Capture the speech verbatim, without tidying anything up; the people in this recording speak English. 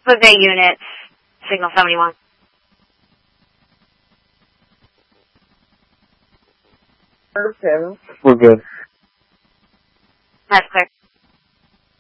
Jose units, signal seventy-one. Seven. We're good. That's clear.